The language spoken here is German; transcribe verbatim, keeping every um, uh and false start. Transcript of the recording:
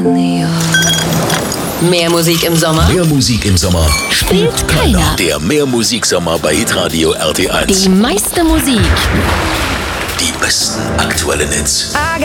Mehr Musik im Sommer? Mehr Musik im Sommer Spielt keiner. Der Mehrmusiksommer bei Hitradio R T eins. Die meiste Musik. Die besten aktuellen Hits. I